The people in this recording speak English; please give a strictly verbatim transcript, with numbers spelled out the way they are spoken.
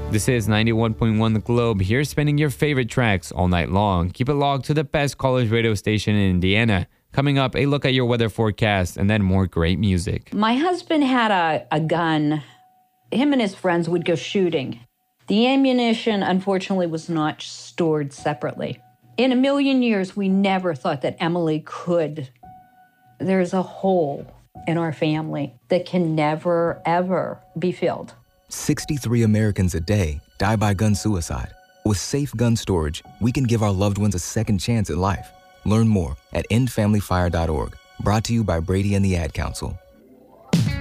This is ninety-one point one The Globe. Here spinning your favorite tracks all night long. Keep it logged to the best college radio station in Indiana. Coming up, a look at your weather forecast and then more great music. My husband had a, a gun. Him and his friends would go shooting. The ammunition, unfortunately, was not stored separately. In a million years, we never thought that Emily could. There's a hole in our family that can never, ever be filled. sixty-three Americans a day die by gun suicide. With safe gun storage, we can give our loved ones a second chance at life. Learn more at end family fire dot org. Brought to you by Brady and the Ad Council.